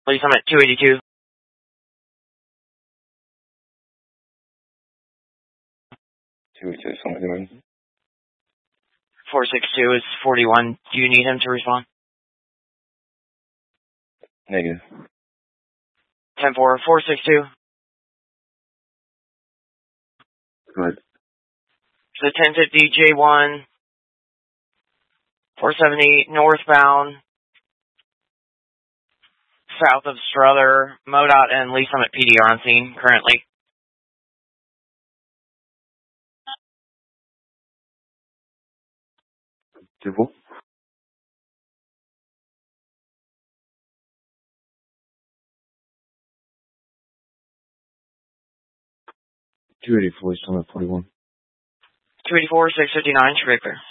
Lee Summit 282. 282, something doing. 462 is 41. Do you need him to respond? Negative. 10-4, 462. Go ahead. So 1050 J1, 478 northbound, south of Strother. MoDOT and Lee Summit PD are on scene currently. Two-4. 284 is Summit 41. 284, 659, should be clear.